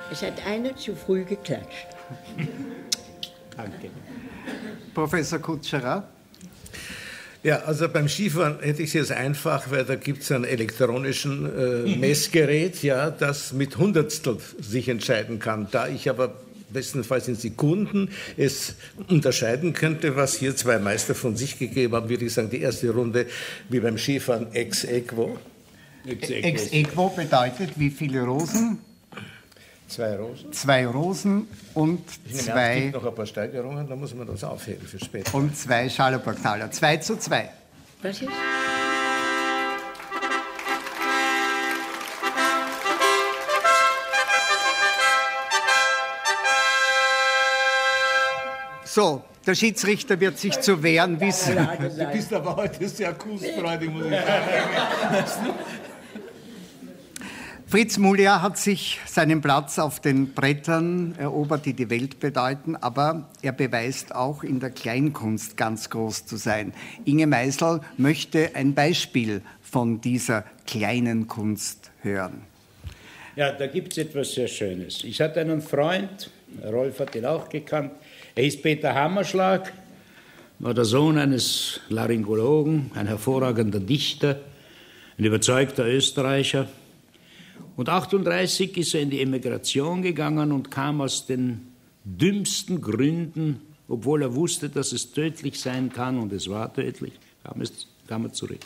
Es hat einer zu früh geklatscht. Danke. Professor Kutscherer? Ja, also beim Skifahren hätte ich es jetzt einfach, weil da gibt es ein elektronischen Messgerät, ja, das mit Hundertstel sich entscheiden kann. Da ich aber bestenfalls in Sekunden es unterscheiden könnte, was hier zwei Meister von sich gegeben haben, würde ich sagen, die erste Runde wie beim Skifahren ex aequo. Ex aequo bedeutet wie viele Rosen? 2 Rosen. 2 Rosen und Es 2... gibt noch ein paar Steigerungen, da muss man das aufheben für später. Und 2 Schallerbergtaler. 2:2. Was ist? So, der Schiedsrichter wird sich zu wehren wissen. Du bist aber heute sehr kussfreudig, muss ich sagen. Fritz Muliar hat sich seinen Platz auf den Brettern erobert, die die Welt bedeuten, aber er beweist auch in der Kleinkunst ganz groß zu sein. Inge Meisel möchte ein Beispiel von dieser kleinen Kunst hören. Ja, da gibt es etwas sehr Schönes. Ich hatte einen Freund, Rolf hat ihn auch gekannt, er hieß Peter Hammerschlag, war der Sohn eines Laryngologen, ein hervorragender Dichter, ein überzeugter Österreicher. Und 1938 ist er in die Emigration gegangen und kam aus den dümmsten Gründen, obwohl er wusste, dass es tödlich sein kann, und es war tödlich, kam er zurück.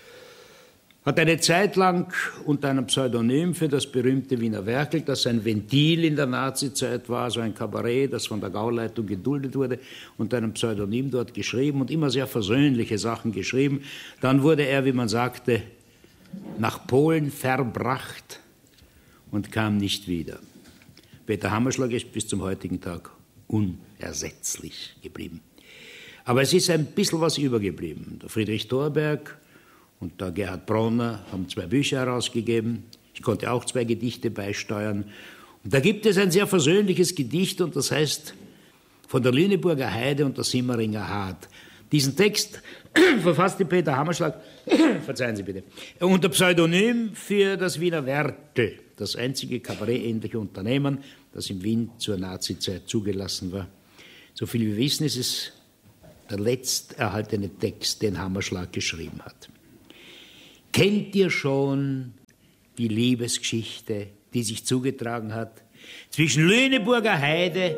Hat eine Zeit lang unter einem Pseudonym für das berühmte Wiener Werkel, das ein Ventil in der Nazizeit war, so ein Kabarett, das von der Gauleitung geduldet wurde, unter einem Pseudonym dort geschrieben und immer sehr versöhnliche Sachen geschrieben. Dann wurde er, wie man sagte, nach Polen verbracht und kam nicht wieder. Peter Hammerschlag ist bis zum heutigen Tag unersetzlich geblieben. Aber es ist ein bisschen was übergeblieben. Der Friedrich Thorberg und der Gerhard Bronner haben 2 Bücher herausgegeben. Ich konnte auch 2 Gedichte beisteuern. Und da gibt es ein sehr versöhnliches Gedicht, und das heißt Von der Lüneburger Heide und der Simmeringer Hart. Diesen Text verfasste Peter Hammerschlag, verzeihen Sie bitte, unter Pseudonym für das Wiener Werkel, das einzige kabarettähnliche Unternehmen, das in Wien zur Nazizeit zugelassen war. So viel wir wissen, ist es der letzt erhaltene Text, den Hammerschlag geschrieben hat. Kennt ihr schon die Liebesgeschichte, die sich zugetragen hat zwischen Lüneburger Heide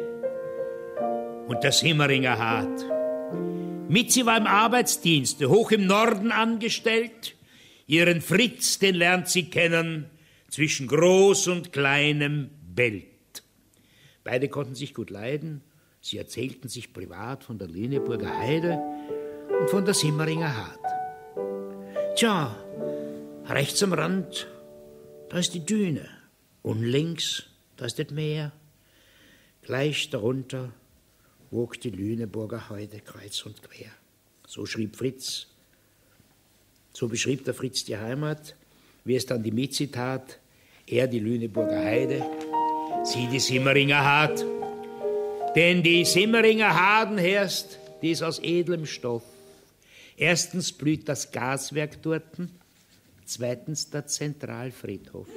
und der Simmeringer Hart? Mitzi war im Arbeitsdienste, hoch im Norden angestellt. Ihren Fritz, den lernt sie kennen, zwischen Groß und Kleinem Belt. Beide konnten sich gut leiden. Sie erzählten sich privat von der Lüneburger Heide und von der Simmeringer Hart. Tja, rechts am Rand, da ist die Düne. Und links, da ist das Meer. Gleich darunter wog die Lüneburger Heide kreuz und quer. So schrieb Fritz. So beschrieb der Fritz die Heimat, wie es dann die Mitzi tat. Er die Lüneburger Heide, sie die Simmeringer Hart. Denn die Simmeringer Hardenherst, die ist aus edlem Stoff. Erstens blüht das Gaswerk dorten, zweitens der Zentralfriedhof.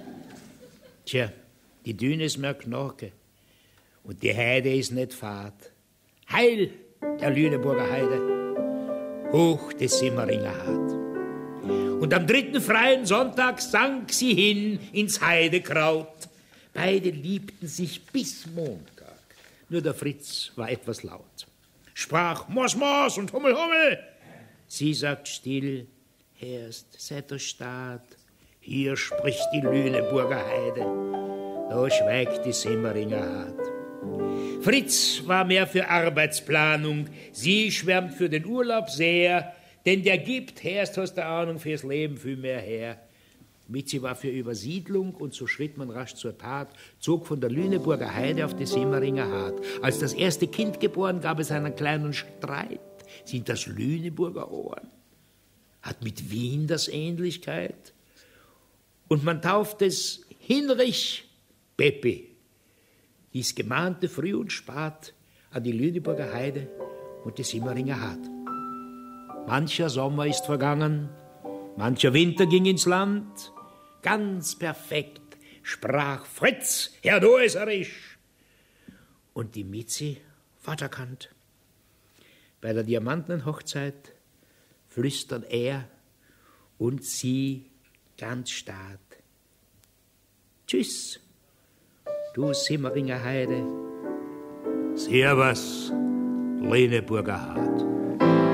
Tja, die Düne ist mehr Knorke und die Heide ist nicht fad. Heil der Lüneburger Heide, hoch des Simmeringer Hart. Und am 3. freien Sonntag sank sie hin ins Heidekraut. Beide liebten sich bis Montag. Nur der Fritz war etwas laut. Sprach Mos, Mos und Hummel, Hummel. Sie sagt still, Herst, seid der Staat. Hier spricht die Lüneburger Heide. Da schweigt die Simmeringer Hart. Fritz war mehr für Arbeitsplanung. Sie schwärmt für den Urlaub sehr. Denn der gibt, Herst, hast du Ahnung, fürs Leben viel mehr her. Mitzi war für Übersiedlung und so schritt man rasch zur Tat, zog von der Lüneburger Heide auf die Simmeringer Hart. Als das erste Kind geboren, gab es einen kleinen Streit. Sind das Lüneburger Ohren? Hat mit Wien das Ähnlichkeit? Und man tauft es Hinrich Peppi. Dies gemahnte früh und spat an die Lüneburger Heide und die Simmeringer Hart. Mancher Sommer ist vergangen, mancher Winter ging ins Land. Ganz perfekt sprach Fritz, Herr, da ist er isch. Und die Mitzi ward erkannt. Bei der Diamantenhochzeit flüstern er und sie ganz stark. Tschüss, du Simmeringer Heide. Servus, Leneburger Hart.